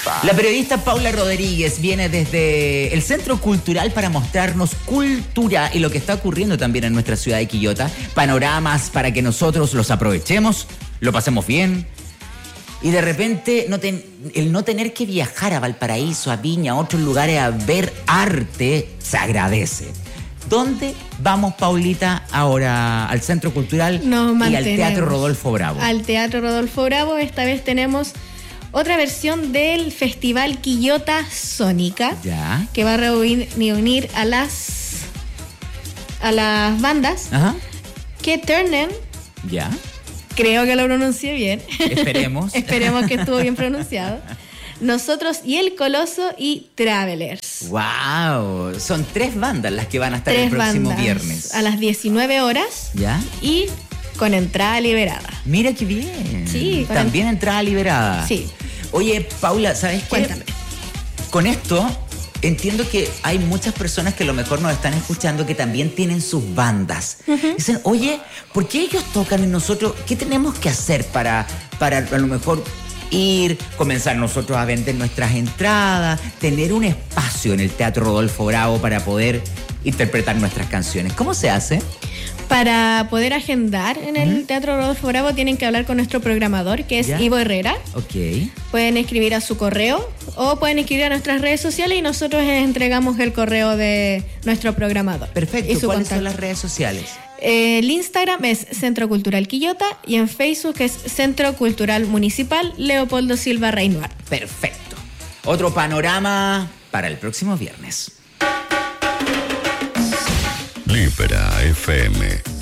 La periodista Paula Rodríguez viene desde el Centro Cultural para mostrarnos cultura y lo que está ocurriendo también en nuestra ciudad de Quillota. Panoramas para que nosotros los aprovechemos, lo pasemos bien. Y de repente el no tener que viajar a Valparaíso, a Viña, a otros lugares a ver arte, se agradece. ¿Dónde vamos, Paulita, ahora? Al Centro Cultural y al Teatro Rodolfo Bravo. Al Teatro Rodolfo Bravo. Esta vez tenemos otra versión del Festival Quillota Sónica, ya, que va a reunir a las bandas. Ajá. Que Turnen. Ya. Creo que lo pronuncié bien. Esperemos. Esperemos que estuvo bien pronunciado. Nosotros y El Coloso y Travelers. ¡Wow! Son 3 bandas las que van a estar el próximo viernes. A las 19 horas. ¿Ya? Y con entrada liberada. Mira qué bien. Sí. También entrada liberada. Sí. Oye, Paula, ¿sabes qué? Cuéntame. Con esto, entiendo que hay muchas personas que a lo mejor nos están escuchando que también tienen sus bandas. Uh-huh. Dicen, oye, ¿por qué ellos tocan y nosotros? ¿Qué tenemos que hacer para a lo mejor comenzar nosotros a vender nuestras entradas, tener un espacio en el Teatro Rodolfo Bravo para poder interpretar nuestras canciones? ¿Cómo se hace? Para poder agendar en el Teatro Rodolfo Bravo tienen que hablar con nuestro programador, que es Ivo Herrera. Ok. Pueden escribir a su correo o pueden escribir a nuestras redes sociales y nosotros les entregamos el correo de nuestro programador. Perfecto. ¿Cuáles son las redes sociales? El Instagram es Centro Cultural Quillota y en Facebook es Centro Cultural Municipal Leopoldo Silva Reinoir. Perfecto. Otro panorama para el próximo viernes. Libera FM.